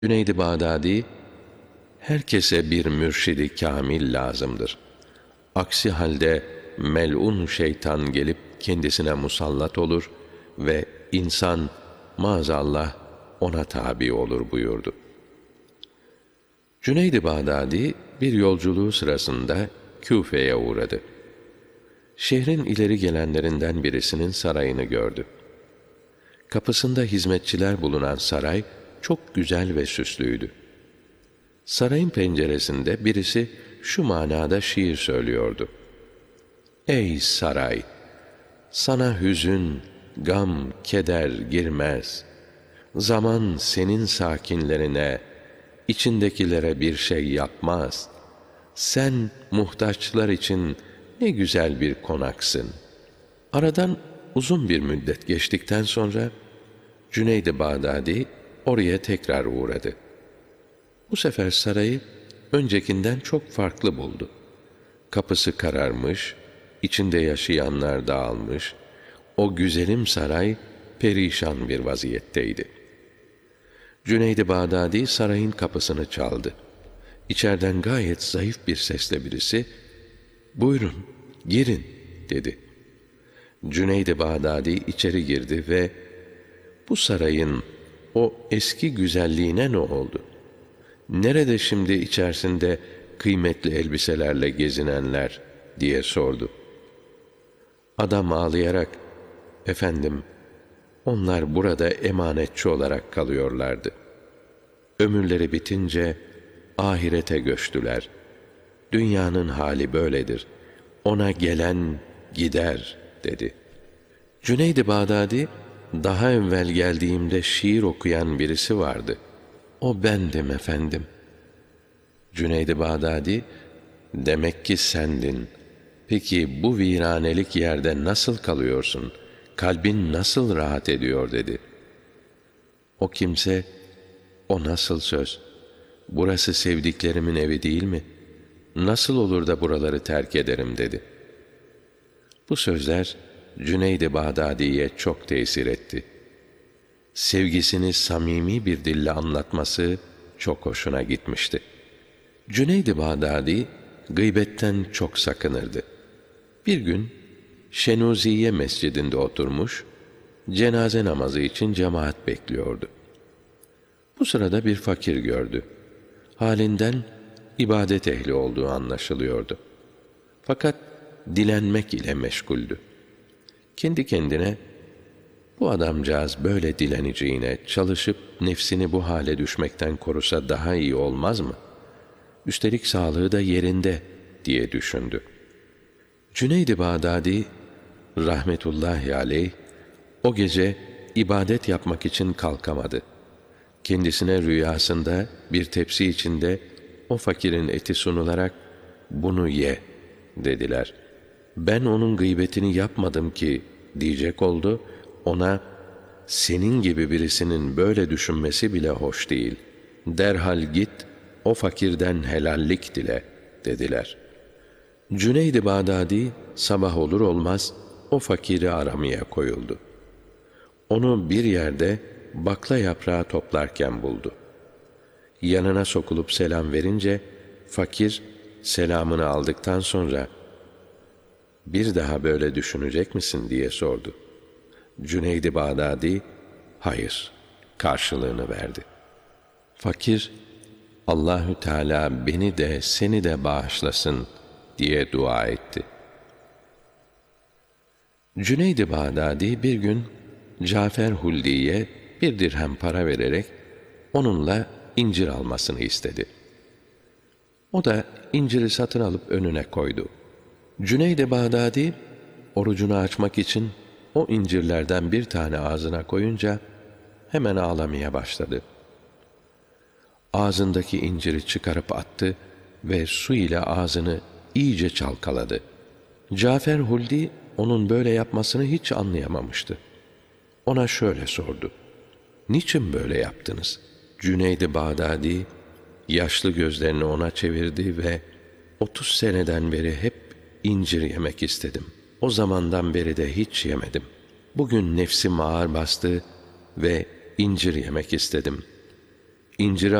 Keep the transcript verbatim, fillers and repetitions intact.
Cüneyd-i Bağdadi, herkese bir mürşidi kâmil lazımdır. Aksi halde mel'un şeytan gelip kendisine musallat olur ve insan maazallah ona tabi olur buyurdu. Cüneyd-i Bağdadi bir yolculuğu sırasında Küfe'ye uğradı. Şehrin ileri gelenlerinden birisinin sarayını gördü. Kapısında hizmetçiler bulunan saray çok güzel ve süslüydü. Sarayın penceresinde birisi şu manada şiir söylüyordu: Ey saray! Sana hüzün, gam, keder girmez. Zaman senin sakinlerine, içindekilere bir şey yapmaz. Sen muhtaçlar için ne güzel bir konaksın. Aradan uzun bir müddet geçtikten sonra Cüneyd-i Bağdadi oraya tekrar uğradı. Bu sefer sarayı öncekinden çok farklı buldu. Kapısı kararmış, içinde yaşayanlar dağılmış, o güzelim saray perişan bir vaziyetteydi. Cüneyd-i Bağdadi sarayın kapısını çaldı. İçeriden gayet zayıf bir sesle birisi, "Buyurun, girin," dedi. Cüneyd-i Bağdadi içeri girdi ve bu sarayın o eski güzelliğine ne oldu? Nerede şimdi içerisinde kıymetli elbiselerle gezinenler diye sordu. Adam ağlayarak, "Efendim, onlar burada emanetçi olarak kalıyorlardı. Ömürleri bitince ahirete göçtüler. Dünyanın hali böyledir. Ona gelen gider," dedi. Cüneyd-i Bağdadi, "Daha evvel geldiğimde şiir okuyan birisi vardı. O bendim efendim." Cüneyd-i Bağdadi, "Demek ki sendin. Peki bu viranelik yerde nasıl kalıyorsun? Kalbin nasıl rahat ediyor?" dedi. O kimse, "O nasıl söz? Burası sevdiklerimin evi değil mi? Nasıl olur da buraları terk ederim?" dedi. Bu sözler Cüneyd-i Bağdadi'ye çok tesir etti. Sevgisini samimi bir dille anlatması çok hoşuna gitmişti. Cüneyd-i Bağdadi gıybetten çok sakınırdı. Bir gün Şenuziye mescidinde oturmuş, cenaze namazı için cemaat bekliyordu. Bu sırada bir fakir gördü. Halinden ibadet ehli olduğu anlaşılıyordu. Fakat dilenmek ile meşguldü. Kendi kendine, "Bu adamcağız böyle dileneceğine çalışıp nefsini bu hale düşmekten korusa daha iyi olmaz mı? Üstelik sağlığı da yerinde," diye düşündü. Cüneyd-i Bağdadi rahmetullahi aleyh o gece ibadet yapmak için kalkamadı. Kendisine rüyasında bir tepsi içinde o fakirin eti sunularak, "Bunu ye," dediler. "Ben onun gıybetini yapmadım ki," diyecek oldu. Ona, "Senin gibi birisinin böyle düşünmesi bile hoş değil. Derhal git, o fakirden helallik dile," dediler. Cüneyd-i Bağdadi sabah olur olmaz o fakiri aramaya koyuldu. Onu bir yerde bakla yaprağı toplarken buldu. Yanına sokulup selam verince fakir selamını aldıktan sonra, "Bir daha böyle düşünecek misin?" diye sordu. Cüneyd-i Bağdadi, "Hayır," karşılığını verdi. Fakir, "Allahü Teala beni de seni de bağışlasın," diye dua etti. Cüneyd-i Bağdadi bir gün Cafer Huldi'ye bir dirhem para vererek onunla incir almasını istedi. O da inciri satın alıp önüne koydu. Cüneyd-i Bağdadi orucunu açmak için o incirlerden bir tane ağzına koyunca hemen ağlamaya başladı. Ağzındaki inciri çıkarıp attı ve su ile ağzını iyice çalkaladı. Cafer Huldi onun böyle yapmasını hiç anlayamamıştı. Ona şöyle sordu: "Niçin böyle yaptınız?" Cüneyd-i Bağdadi yaşlı gözlerini ona çevirdi ve otuz seneden beri hep incir yemek istedim. O zamandan beri de hiç yemedim. Bugün nefsim ağır bastı ve incir yemek istedim. inciri